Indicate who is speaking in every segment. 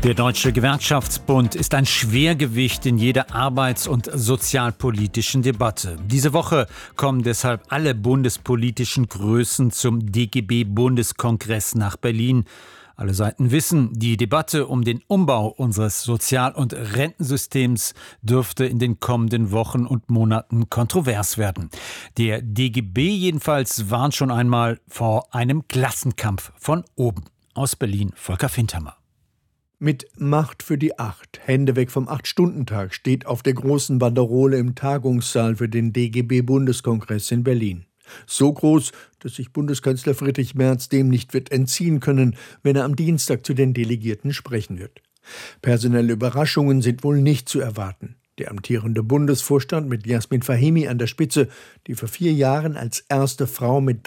Speaker 1: Der Deutsche Gewerkschaftsbund ist ein Schwergewicht in jeder arbeits- und sozialpolitischen Debatte. Diese Woche kommen deshalb alle bundespolitischen Größen zum DGB-Bundeskongress nach Berlin. Alle Seiten wissen, die Debatte um den Umbau unseres Sozial- und Rentensystems dürfte in den kommenden Wochen und Monaten kontrovers werden. Der DGB jedenfalls warnt schon einmal vor einem Klassenkampf von oben. Aus Berlin, Volker Findhammer.
Speaker 2: Mit Macht für die 8, Hände weg vom 8-Stunden-Tag steht auf der großen Banderole im Tagungssaal für den DGB-Bundeskongress in Berlin. So groß, dass sich Bundeskanzler Friedrich Merz dem nicht wird entziehen können, wenn er am Dienstag zu den Delegierten sprechen wird. Personelle Überraschungen sind wohl nicht zu erwarten. Der amtierende Bundesvorstand mit Jasmin Fahimi an der Spitze, die vor 4 Jahren als erste Frau mit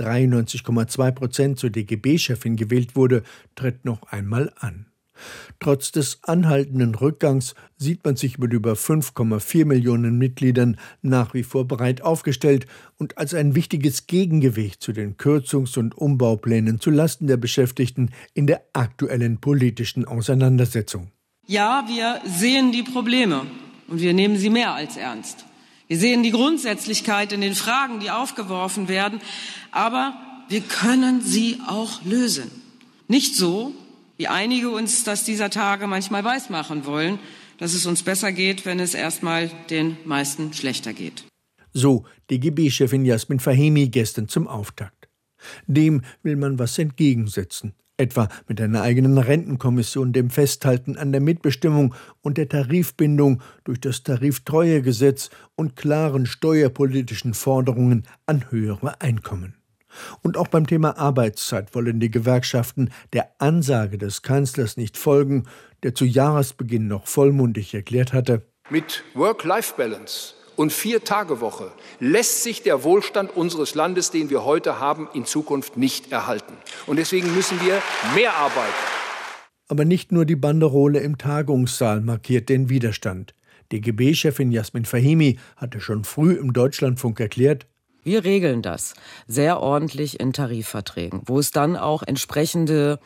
Speaker 2: 93,2% zur DGB-Chefin gewählt wurde, tritt noch einmal an. Trotz des anhaltenden Rückgangs sieht man sich mit über 5,4 Millionen Mitgliedern nach wie vor breit aufgestellt und als ein wichtiges Gegengewicht zu den Kürzungs- und Umbauplänen zulasten der Beschäftigten in der aktuellen politischen Auseinandersetzung.
Speaker 3: Ja, wir sehen die Probleme und wir nehmen sie mehr als ernst. Wir sehen die Grundsätzlichkeit in den Fragen, die aufgeworfen werden, aber wir können sie auch lösen. Nicht so, wie einige uns das dieser Tage manchmal weismachen wollen, dass es uns besser geht, wenn es erstmal den meisten schlechter geht.
Speaker 2: So DGB-Chefin Jasmin Fahimi gestern zum Auftakt. Dem will man was entgegensetzen, etwa mit einer eigenen Rentenkommission, dem Festhalten an der Mitbestimmung und der Tarifbindung durch das Tariftreuegesetz und klaren steuerpolitischen Forderungen an höhere Einkommen. Und auch beim Thema Arbeitszeit wollen die Gewerkschaften der Ansage des Kanzlers nicht folgen, der zu Jahresbeginn noch vollmundig erklärt hatte:
Speaker 4: Mit Work-Life-Balance und 4-Tage-Woche lässt sich der Wohlstand unseres Landes, den wir heute haben, in Zukunft nicht erhalten. Und deswegen müssen wir mehr arbeiten.
Speaker 2: Aber nicht nur die Banderole im Tagungssaal markiert den Widerstand. DGB-Chefin Jasmin Fahimi hatte schon früh im Deutschlandfunk erklärt:
Speaker 5: Wir regeln das sehr ordentlich in Tarifverträgen, wo es dann auch entsprechende,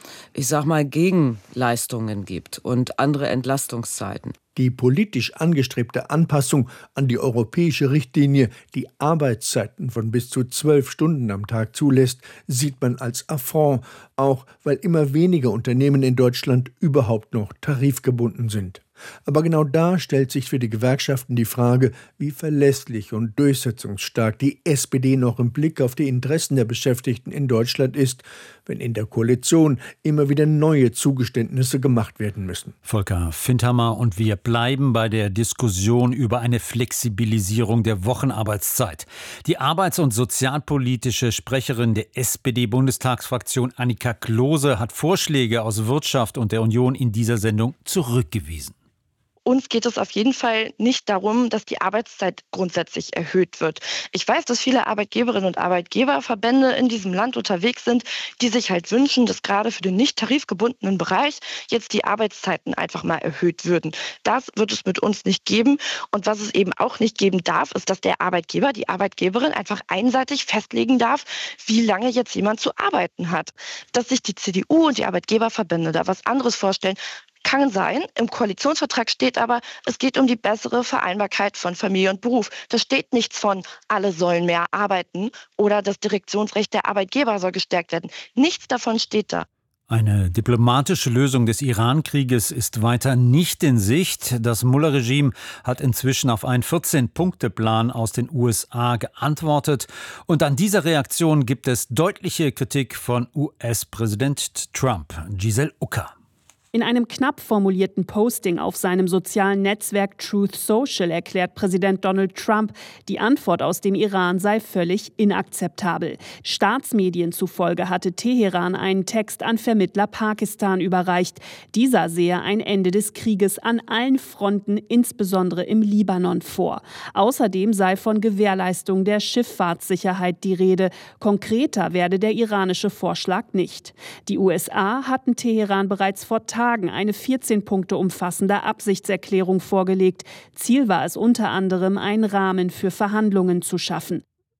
Speaker 5: Gegenleistungen gibt und andere Entlastungszeiten.
Speaker 2: Die politisch angestrebte Anpassung an die europäische Richtlinie, die Arbeitszeiten von bis zu 12 Stunden am Tag zulässt, sieht man als Affront, auch weil immer weniger Unternehmen in Deutschland überhaupt noch tarifgebunden sind. Aber genau da stellt sich für die Gewerkschaften die Frage, wie verlässlich und durchsetzungsstark die SPD noch im Blick auf die Interessen der Beschäftigten in Deutschland ist, wenn in der Koalition immer wieder neue Zugeständnisse gemacht werden müssen.
Speaker 1: Volker Findhammer, und wir bleiben bei der Diskussion über eine Flexibilisierung der Wochenarbeitszeit. Die arbeits- und sozialpolitische Sprecherin der SPD-Bundestagsfraktion Annika Klose hat Vorschläge aus Wirtschaft und der Union in dieser Sendung zurückgewiesen.
Speaker 6: Uns geht es auf jeden Fall nicht darum, dass die Arbeitszeit grundsätzlich erhöht wird. Ich weiß, dass viele Arbeitgeberinnen und Arbeitgeberverbände in diesem Land unterwegs sind, die sich halt wünschen, dass gerade für den nicht tarifgebundenen Bereich jetzt die Arbeitszeiten einfach mal erhöht würden. Das wird es mit uns nicht geben. Und was es eben auch nicht geben darf, ist, dass der Arbeitgeber, die Arbeitgeberin einfach einseitig festlegen darf, wie lange jetzt jemand zu arbeiten hat. Dass sich die CDU und die Arbeitgeberverbände da was anderes vorstellen, kann sein. Im Koalitionsvertrag steht aber, es geht um die bessere Vereinbarkeit von Familie und Beruf. Da steht nichts von, alle sollen mehr arbeiten oder das Direktionsrecht der Arbeitgeber soll gestärkt werden. Nichts davon steht da.
Speaker 1: Eine diplomatische Lösung des Iran-Krieges ist weiter nicht in Sicht. Das Mullah-Regime hat inzwischen auf einen 14-Punkte-Plan aus den USA geantwortet. Und an dieser Reaktion gibt es deutliche Kritik von US-Präsident Trump. Giselle Ucker.
Speaker 7: In einem knapp formulierten Posting auf seinem sozialen Netzwerk Truth Social erklärt Präsident Donald Trump, die Antwort aus dem Iran sei völlig inakzeptabel. Staatsmedien zufolge hatte Teheran einen Text an Vermittler Pakistan überreicht. Dieser sehe ein Ende des Krieges an allen Fronten, insbesondere im Libanon, vor. Außerdem sei von Gewährleistung der Schifffahrtssicherheit die Rede. Konkreter werde der iranische Vorschlag nicht. Die USA hatten Teheran bereits vor Tagen eine 14 Punkte umfassende Absichtserklärung vorgelegt. Ziel war es unter anderem, einen Rahmen für Verhandlungen zu schaffen.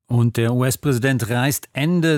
Speaker 1: Und der US-Präsident reist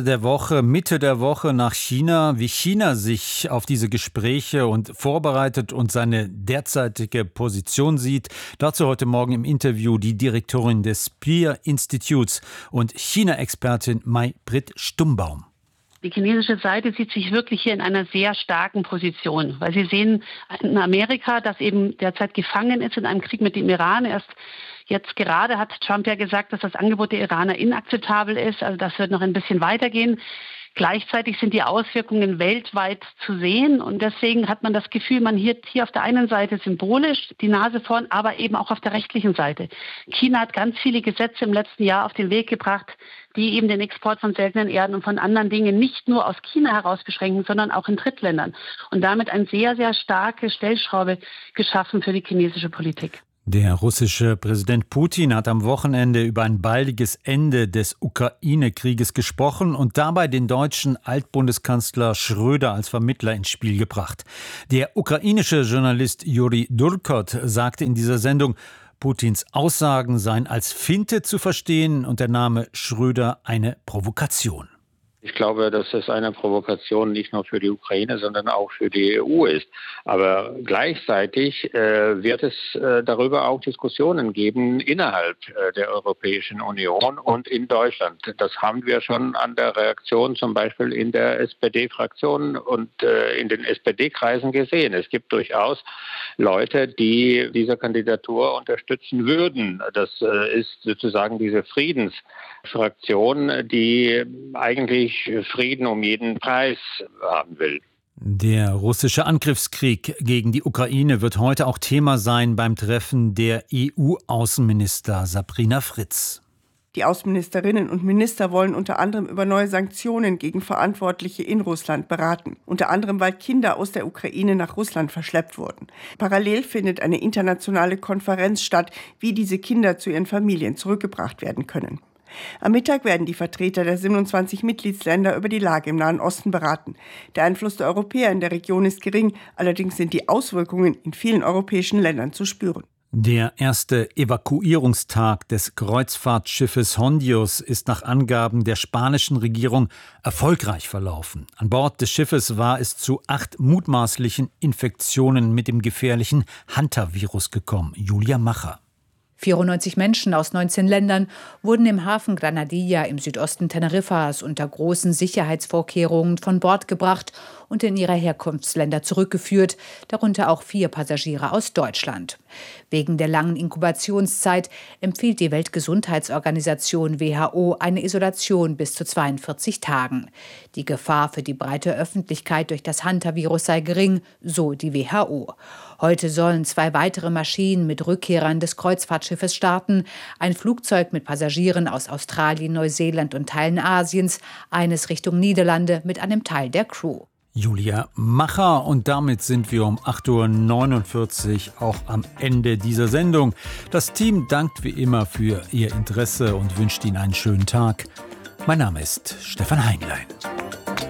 Speaker 1: Mitte der Woche nach China. Wie China sich auf diese Gespräche vorbereitet und seine derzeitige Position sieht, dazu heute Morgen im Interview die Direktorin des Peer-Instituts und China-Expertin Mai-Britt Stumbaum.
Speaker 8: Die chinesische Seite sieht sich wirklich hier in einer sehr starken Position, weil sie sehen in Amerika, das eben derzeit gefangen ist in einem Krieg mit dem Iran. Jetzt gerade hat Trump ja gesagt, dass das Angebot der Iraner inakzeptabel ist. Also das wird noch ein bisschen weitergehen. Gleichzeitig sind die Auswirkungen weltweit zu sehen. Und deswegen hat man das Gefühl, man hier auf der einen Seite symbolisch die Nase vorn, aber eben auch auf der rechtlichen Seite. China hat ganz viele Gesetze im letzten Jahr auf den Weg gebracht, die eben den Export von seltenen Erden und von anderen Dingen nicht nur aus China heraus beschränken, sondern auch in Drittländern. Und damit eine sehr, sehr starke Stellschraube geschaffen für die chinesische Politik.
Speaker 1: Der russische Präsident Putin hat am Wochenende über ein baldiges Ende des Ukraine-Krieges gesprochen und dabei den deutschen Altbundeskanzler Schröder als Vermittler ins Spiel gebracht. Der ukrainische Journalist Juri Durkot sagte in dieser Sendung, Putins Aussagen seien als Finte zu verstehen und der Name Schröder eine Provokation.
Speaker 9: Ich glaube, dass es eine Provokation nicht nur für die Ukraine, sondern auch für die EU ist. Aber gleichzeitig wird es darüber auch Diskussionen geben innerhalb der Europäischen Union und in Deutschland. Das haben wir schon an der Reaktion zum Beispiel in der SPD-Fraktion und in den SPD-Kreisen gesehen. Es gibt durchaus Leute, die diese Kandidatur unterstützen würden. Das ist sozusagen diese Friedensfraktion, die eigentlich Frieden um jeden Preis haben will.
Speaker 1: Der russische Angriffskrieg gegen die Ukraine wird heute auch Thema sein beim Treffen der EU-Außenminister. Sabrina Fritz.
Speaker 10: Die Außenministerinnen und Minister wollen unter anderem über neue Sanktionen gegen Verantwortliche in Russland beraten. Unter anderem, weil Kinder aus der Ukraine nach Russland verschleppt wurden. Parallel findet eine internationale Konferenz statt, wie diese Kinder zu ihren Familien zurückgebracht werden können. Am Mittag werden die Vertreter der 27 Mitgliedsländer über die Lage im Nahen Osten beraten. Der Einfluss der Europäer in der Region ist gering, allerdings sind die Auswirkungen in vielen europäischen Ländern zu spüren.
Speaker 1: Der erste Evakuierungstag des Kreuzfahrtschiffes Hondius ist nach Angaben der spanischen Regierung erfolgreich verlaufen. An Bord des Schiffes war es zu 8 mutmaßlichen Infektionen mit dem gefährlichen Hantavirus gekommen. Julia Macher.
Speaker 11: 94 Menschen aus 19 Ländern wurden im Hafen Granadilla im Südosten Teneriffas unter großen Sicherheitsvorkehrungen von Bord gebracht und in ihre Herkunftsländer zurückgeführt, darunter auch 4 Passagiere aus Deutschland. Wegen der langen Inkubationszeit empfiehlt die Weltgesundheitsorganisation WHO eine Isolation bis zu 42 Tagen. Die Gefahr für die breite Öffentlichkeit durch das Hantavirus sei gering, so die WHO. Heute sollen 2 weitere Maschinen mit Rückkehrern des Kreuzfahrtschiffes starten. Ein Flugzeug mit Passagieren aus Australien, Neuseeland und Teilen Asiens, eines Richtung Niederlande mit einem Teil der Crew.
Speaker 1: Julia Macher, und damit sind wir um 8.49 Uhr auch am Ende dieser Sendung. Das Team dankt wie immer für Ihr Interesse und wünscht Ihnen einen schönen Tag. Mein Name ist Stefan Heinlein.